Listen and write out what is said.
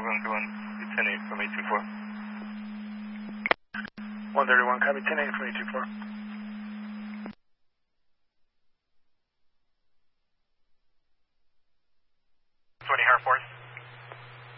going 10-8 from 824. 131, copy 10-8 from 824. 20 Air Force.